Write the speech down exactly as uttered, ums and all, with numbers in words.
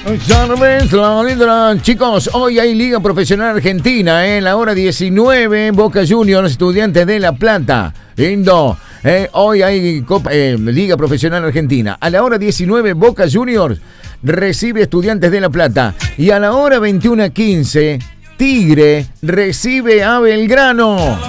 Chicos, hoy hay Liga Profesional Argentina, en eh, la hora diecinueve, Boca Juniors, Estudiantes de La Plata. Lindo. Eh, hoy hay Copa, eh, Liga Profesional Argentina. A la hora diecinueve, Boca Juniors recibe Estudiantes de La Plata. Y a la hora veintiuno quince, Tigre recibe a Belgrano.